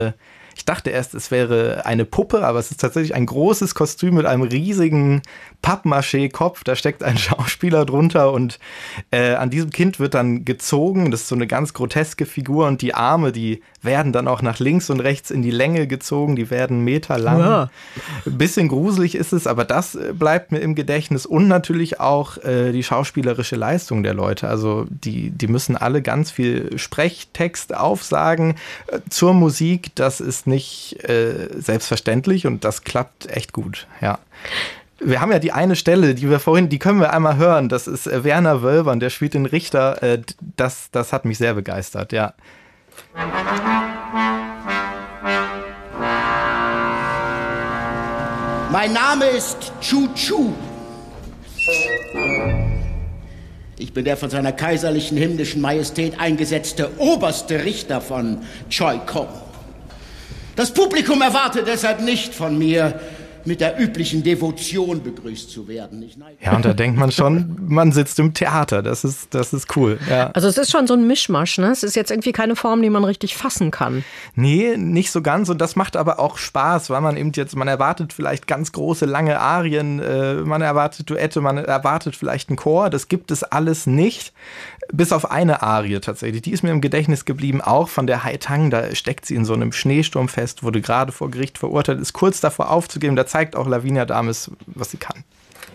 Ich dachte erst, es wäre eine Puppe, aber es ist tatsächlich ein großes Kostüm mit einem riesigen Pappmaché-Kopf. Da steckt ein Schauspieler drunter und an diesem Kind wird dann gezogen. Das ist so eine ganz groteske Figur und die Arme, die werden dann auch nach links und rechts in die Länge gezogen. Die werden meterlang. Ja. Ein bisschen gruselig ist es, aber das bleibt mir im Gedächtnis und natürlich auch die schauspielerische Leistung der Leute. Also die müssen alle ganz viel Sprechtext aufsagen zur Musik. Das ist nicht selbstverständlich und das klappt echt gut, ja. Wir haben ja die eine Stelle, die können wir einmal hören. Das ist Werner Wölbern, der spielt den Richter. Das hat mich sehr begeistert, ja. Mein Name ist Chu Chu. Ich bin der von seiner kaiserlichen himmlischen Majestät eingesetzte oberste Richter von Choi Kong. Das Publikum erwartet deshalb nicht von mir, mit der üblichen Devotion begrüßt zu werden. Ja, und da denkt man schon, man sitzt im Theater. Das ist cool. Ja. Also es ist schon so ein Mischmasch, ne? Es ist jetzt irgendwie keine Form, die man richtig fassen kann. Nee, nicht so ganz. Und das macht aber auch Spaß, weil man erwartet vielleicht ganz große, lange Arien, man erwartet Duette, man erwartet vielleicht einen Chor. Das gibt es alles nicht. Bis auf eine Arie tatsächlich. Die ist mir im Gedächtnis geblieben, auch von der Hai Tang. Da steckt sie in so einem Schneesturm fest, wurde gerade vor Gericht verurteilt, ist kurz davor aufzugeben. Da zeigt auch Lavinia Damis, was sie kann.